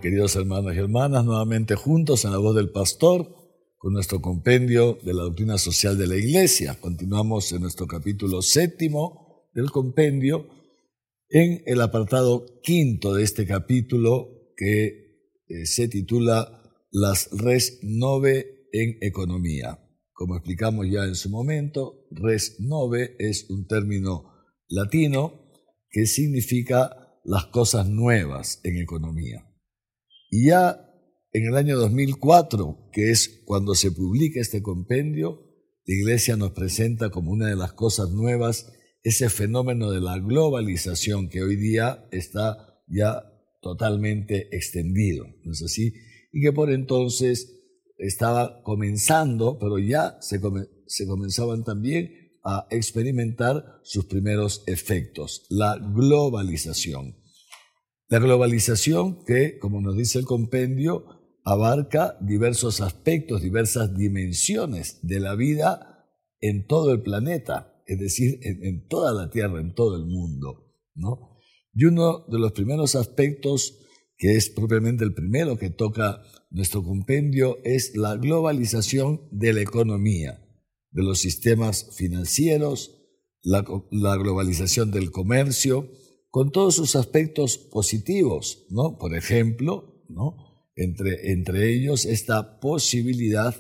queridos hermanos y hermanas, nuevamente juntos en la voz del pastor con nuestro compendio de la doctrina social de la Iglesia. Continuamos en nuestro capítulo 7 del compendio en el apartado 5 de este capítulo que se titula Las res nove en economía. Como explicamos ya en su momento, res nove es un término latino que significa las cosas nuevas en economía. Y ya en el año 2004, que es cuando se publica este compendio, la Iglesia nos presenta como una de las cosas nuevas ese fenómeno de la globalización que hoy día está ya totalmente extendido, ¿no es así? Y que por entonces estaba comenzando, pero ya se comenzaban también a experimentar sus primeros efectos, la globalización. La globalización que, como nos dice el compendio, abarca diversos aspectos, diversas dimensiones de la vida en todo el planeta, es decir, en toda la Tierra, en todo el mundo, ¿no? Y uno de los primeros aspectos, que es propiamente el primero que toca nuestro compendio, es la globalización de la economía, de los sistemas financieros, la globalización del comercio, con todos sus aspectos positivos, ¿no? Por ejemplo, ¿no? Entre ellos esta posibilidad,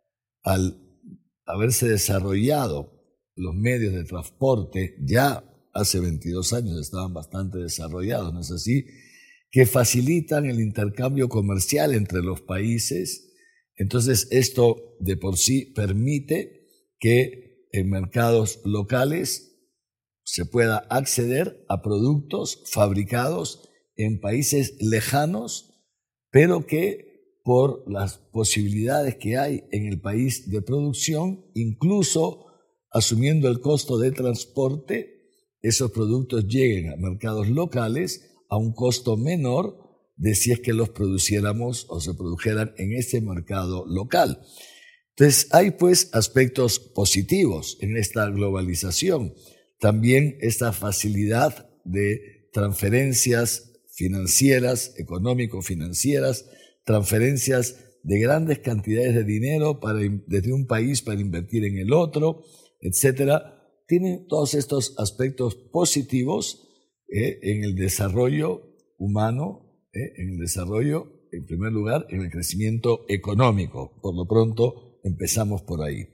al haberse desarrollado los medios de transporte, ya hace 22 años estaban bastante desarrollados, ¿no es así?, que facilitan el intercambio comercial entre los países. Entonces esto de por sí permite que en mercados locales se pueda acceder a productos fabricados en países lejanos, pero que por las posibilidades que hay en el país de producción, incluso asumiendo el costo de transporte, esos productos lleguen a mercados locales a un costo menor de si es que los produciéramos o se produjeran en ese mercado local. Entonces, hay pues aspectos positivos en esta globalización. También esta facilidad de transferencias financieras, económico-financieras, transferencias de grandes cantidades de dinero desde un país para invertir en el otro, etcétera. Tienen todos estos aspectos positivos en el desarrollo humano, en el desarrollo, en primer lugar, en el crecimiento económico. Por lo pronto, empezamos por ahí.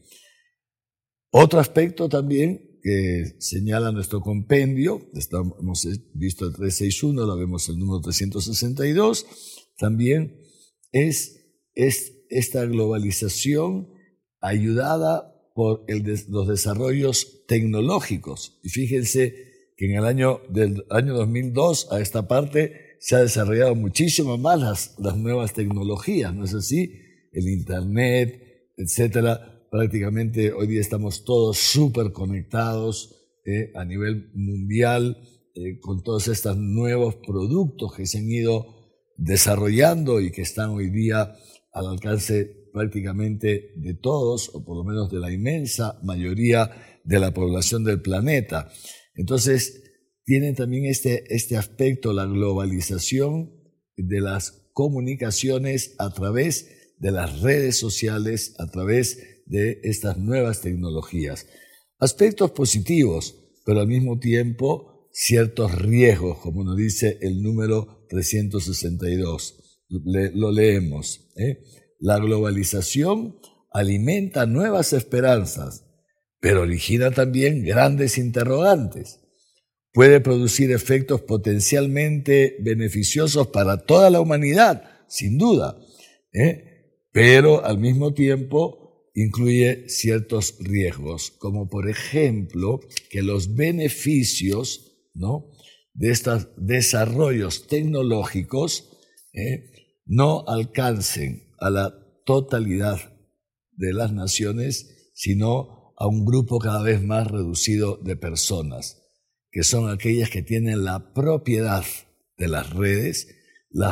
Otro aspecto también que señala nuestro compendio, hemos visto el 361, lo vemos el número 362, también es esta globalización ayudada por los desarrollos tecnológicos. Y fíjense que del año 2002 a esta parte se ha desarrollado muchísimo más las nuevas tecnologías, ¿no es así? El Internet, etcétera. Prácticamente hoy día estamos todos súper conectados a nivel mundial con todos estos nuevos productos que se han ido desarrollando y que están hoy día al alcance prácticamente de todos, o por lo menos de la inmensa mayoría de la población del planeta. Entonces, tiene también este aspecto, la globalización de las comunicaciones a través de las redes sociales, a través de estas nuevas tecnologías. Aspectos positivos, pero al mismo tiempo ciertos riesgos, como nos dice el número 362. Lo leemos. La globalización alimenta nuevas esperanzas, pero origina también grandes interrogantes. Puede producir efectos potencialmente beneficiosos para toda la humanidad, sin duda, pero al mismo tiempo incluye ciertos riesgos, como por ejemplo que los beneficios, ¿no?, de estos desarrollos tecnológicos no alcancen a la totalidad de las naciones, sino a un grupo cada vez más reducido de personas, que son aquellas que tienen la propiedad de las redes